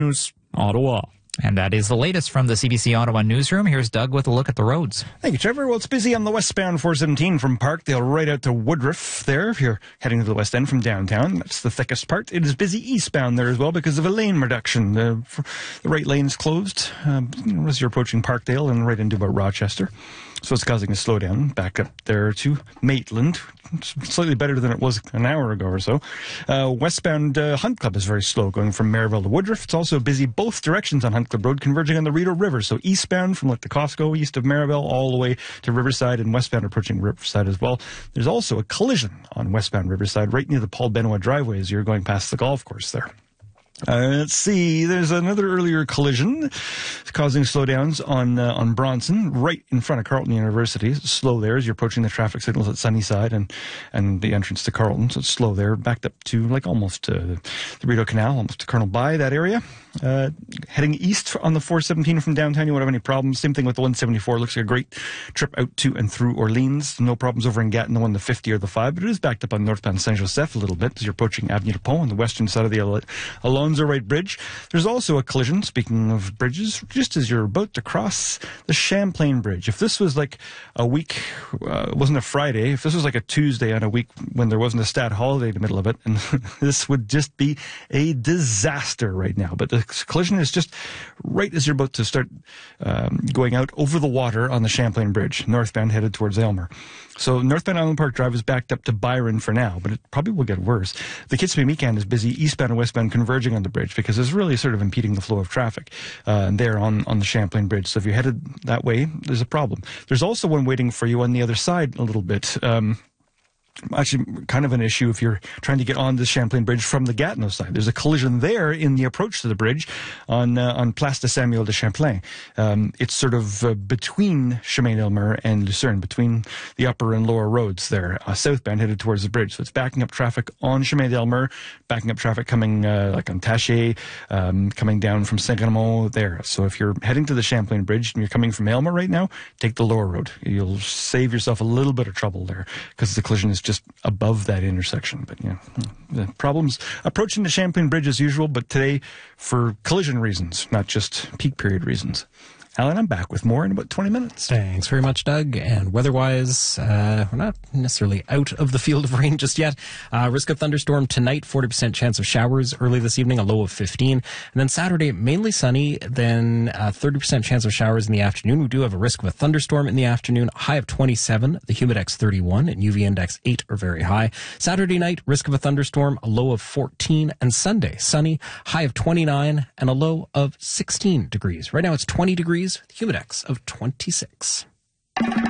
News, Ottawa. And that is the latest from the CBC Ottawa newsroom. Here's Doug with a look at the roads. Thank you, Trevor. Well, it's busy on the westbound 417 from Parkdale right out to Woodruff there. If you're heading to the west end from downtown, that's the thickest part. It is busy eastbound there as well because of a lane reduction. The right lane's closed as you're approaching Parkdale and right into about Rochester. So it's causing a slowdown back up there to Maitland. It's slightly better than it was an hour ago or so. Westbound Hunt Club is very slow going from Maryville to Woodruff. It's also busy both directions on Hunt Club Road, converging on the Rideau River. So eastbound from like the Costco east of Maryville all the way to Riverside, and westbound approaching Riverside as well. There's also a collision on westbound Riverside right near the Paul Benoit driveway as you're going past the golf course there. Let's see. There's another earlier collision causing slowdowns on Bronson, right in front of Carleton University. It's slow there as you're approaching the traffic signals at Sunnyside and the entrance to Carleton. So it's slow there, backed up to like almost the Rideau Canal, almost to Colonel By, that area. Heading east on the 417 from downtown, you won't have any problems. Same thing with the 174. Looks like a great trip out to and through Orleans. No problems over in Gatineau on the 50 or the 5, but it is backed up on northbound Saint Joseph a little bit as you're approaching Avenue de Pont on the western side of the Alonzo Wright Bridge. There's also a collision, speaking of bridges, just as you're about to cross the Champlain Bridge. If this was like a week, it wasn't a Friday, if this was like a Tuesday on a week when there wasn't a stat holiday in the middle of it, and this would just be a disaster right now. But the collision is just right as you're about to start going out over the water on the Champlain Bridge, northbound headed towards Aylmer. So northbound Island Park Drive is backed up to Byron for now, but it probably will get worse. The Kitzbühel-Mecan is busy eastbound and westbound converging on the bridge because it's really sort of impeding the flow of traffic there on the Champlain Bridge. So if you're headed that way, there's a problem. There's also one waiting for you on the other side a little bit. Actually, kind of an issue if you're trying to get on the Champlain Bridge from the Gatineau side. There's a collision there in the approach to the bridge on Place de Samuel de Champlain. It's sort of between Chemin-Aylmer and Lucerne, between the upper and lower roads there, southbound headed towards the bridge. So it's backing up traffic on Chemin-Aylmer, backing up traffic coming like on Taché, coming down from Saint-Raymond there. So if you're heading to the Champlain Bridge and you're coming from Aylmer right now, take the lower road. You'll save yourself a little bit of trouble there because the collision is just above that intersection. But yeah, the problems approaching the Champlain Bridge as usual, but today for collision reasons, not just peak period reasons. Alan, I'm back with more in about 20 minutes. Thanks very much, Doug. And weather-wise, we're not necessarily out of the field of rain just yet. Risk of thunderstorm tonight, 40% chance of showers early this evening, a low of 15. And then Saturday, mainly sunny, then 30% chance of showers in the afternoon. We do have a risk of a thunderstorm in the afternoon, a high of 27, the humidex 31, and UV index 8 are very high. Saturday night, risk of a thunderstorm, a low of 14. And Sunday, sunny, high of 29, and a low of 16 degrees. Right now it's 20 degrees. The humidex of 26.